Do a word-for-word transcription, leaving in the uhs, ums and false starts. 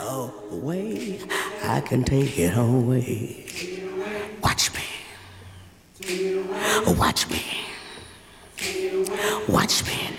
away. I can take it away. Watch me. Watch me. Watch me